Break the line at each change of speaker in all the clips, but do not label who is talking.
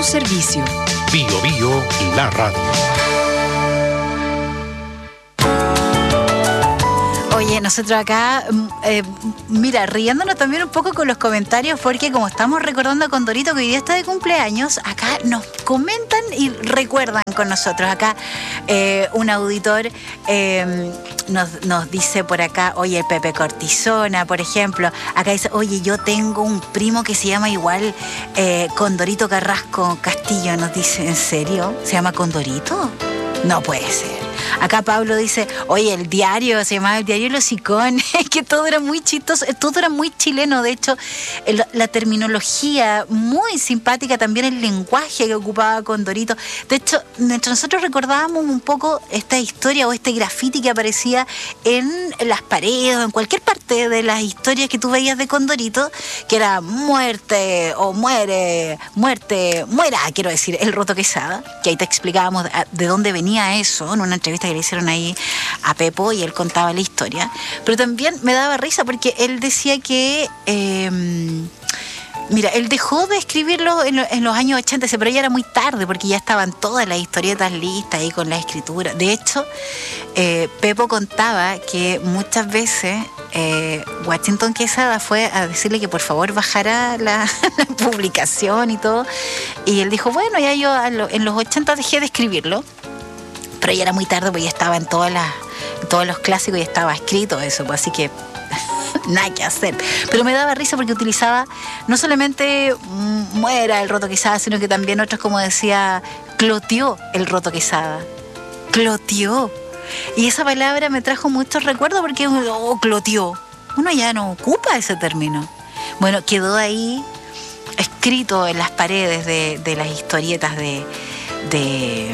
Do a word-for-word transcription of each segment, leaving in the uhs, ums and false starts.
tu servicio.
Bio Bio, la radio.
Oye, nosotros acá, eh, mira, riéndonos también un poco con los comentarios, porque como estamos recordando a Condorito que hoy día está de cumpleaños, acá nos comentan y recuerdan con nosotros. Acá eh, un auditor eh, nos, nos dice por acá, oye, el Pepe Cortisona, por ejemplo, acá dice, oye, yo tengo un primo que se llama igual eh, Condorito Carrasco Castillo, nos dice, ¿en serio? ¿Se llama Condorito? No puede ser. Acá Pablo dice, oye, el diario, se llamaba el diario Los Icones, que todo era muy chistoso, todo era muy chileno. De hecho, el, la terminología muy simpática, también el lenguaje que ocupaba Condorito. De hecho, mientras nosotros recordábamos un poco esta historia o este graffiti que aparecía en las paredes o en cualquier parte de las historias que tú veías de Condorito, que era muerte o muere, muerte, muera, quiero decir, el Roto Quesada, que ahí te explicábamos de dónde venía eso en una entrevista que le hicieron ahí a Pepo y él contaba la historia. Pero también me daba risa porque él decía que eh, mira, él dejó de escribirlo en, lo, en los años ochenta, pero ya era muy tarde porque ya estaban todas las historietas listas ahí con la escritura. De hecho, eh, Pepo contaba que muchas veces eh, Washington Quesada fue a decirle que por favor bajara la, la publicación y todo, y él dijo, bueno, ya yo a lo, en los ochenta dejé de escribirlo, pero ya era muy tarde porque ya estaba en todas las, todos los clásicos y estaba escrito eso, pues, así que nada que hacer. Pero me daba risa porque utilizaba no solamente muera el Roto Quesada, sino que también otros, como decía, cloteó el Roto Quesada. Cloteó. Y esa palabra me trajo muchos recuerdos porque, oh, cloteó. Uno ya no ocupa ese término. Bueno, quedó ahí escrito en las paredes de, de las historietas de... de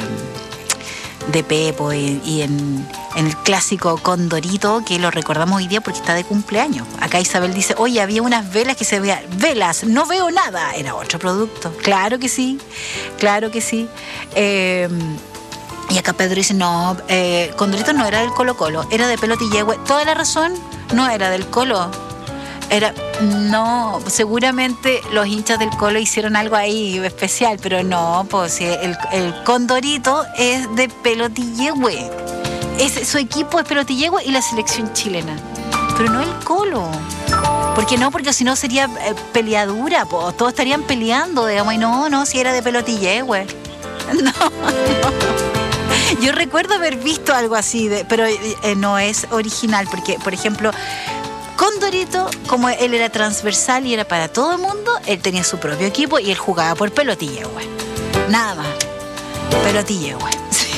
de Pepo y, y en, en el clásico Condorito, que lo recordamos hoy día porque está de cumpleaños. Acá Isabel dice, oye, había unas velas que se veían, velas, no veo nada, era otro producto. Claro que sí, claro que sí. Eh, y acá Pedro dice, no, eh, Condorito no era del Colo Colo, era de Pelotillehue. Toda la razón, no era del Colo. Era, no, seguramente los hinchas del Colo hicieron algo ahí especial, pero no, pues el, el Condorito es de Pelotillehue. Es, su equipo es Pelotillehue y la selección chilena, pero no el Colo. ¿Por qué no? Porque si no sería eh, peleadura, pues todos estarían peleando, digamos, y no, no, si era de Pelotillehue. No, no. Yo recuerdo haber visto algo así, de, pero eh, no es original, porque, por ejemplo, Condorito, como él era transversal y era para todo el mundo, él tenía su propio equipo y él jugaba por Pelotillehue. Nada más. Pelotillehue.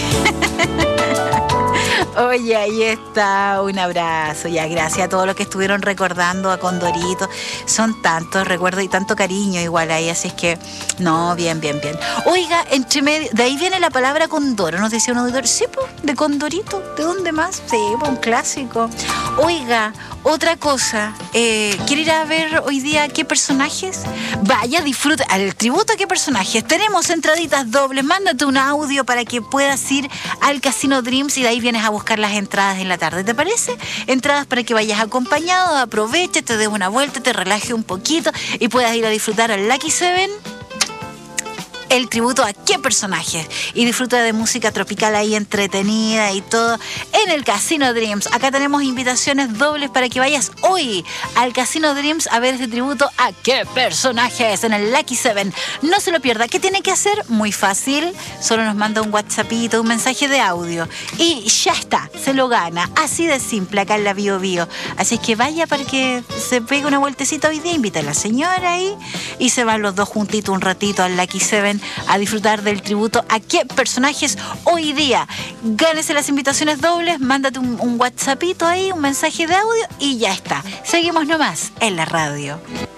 Oye, ahí está, un abrazo, ya, gracias a todos los que estuvieron recordando a Condorito, son tantos recuerdos y tanto cariño igual ahí, así es que, no, bien, bien, bien. Oiga, entre medio, de ahí viene la palabra Condoro, nos decía un auditor, sí, pues, de Condorito, ¿de dónde más? Sí, pues, un clásico. Oiga, otra cosa, eh, ¿quiere ir a ver hoy día qué personajes? Vaya, disfruta, al tributo a qué personajes, tenemos entraditas dobles, mándate un audio para que puedas ir al Casino Dreams y de ahí vienes a buscar las entradas en la tarde, ¿te parece? Entradas para que vayas acompañado, aproveche, te des una vuelta, te relaje un poquito y puedas ir a disfrutar al Lucky Seven, el tributo a qué personajes, y disfruta de música tropical ahí entretenida y todo en el Casino Dreams. Acá tenemos invitaciones dobles para que vayas hoy al Casino Dreams a ver este tributo a qué personajes en el Lucky Seven. No se lo pierda. ¿Qué tiene que hacer? Muy fácil, solo nos manda un WhatsAppito, un mensaje de audio y ya está, se lo gana, así de simple acá en la Bio Bio. Así es que vaya para que se pegue una vueltecita hoy día, invita a la señora ahí y se van los dos juntitos un ratito al Lucky Seven a disfrutar del tributo a qué personajes hoy día. Gánese las invitaciones dobles, mándate un, un WhatsAppito ahí, un mensaje de audio y ya está. Seguimos nomás en la radio.